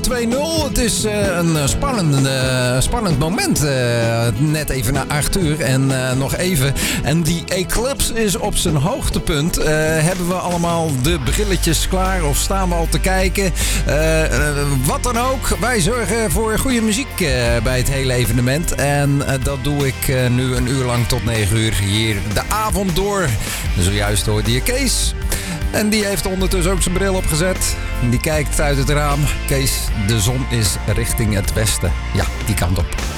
2-0. Het is een spannend moment. Net even na 8 uur en nog even. En die eclipse is op zijn hoogtepunt. Hebben we allemaal de brilletjes klaar of staan we al te kijken? Wat dan ook. Wij zorgen voor goede muziek bij het hele evenement. En dat doe ik nu een uur lang tot 9 uur hier de avond door. Zojuist hoorde je Kees. En die heeft ondertussen ook zijn bril opgezet. Die kijkt uit het raam. Kees, de zon is richting het westen. Ja, die kant op.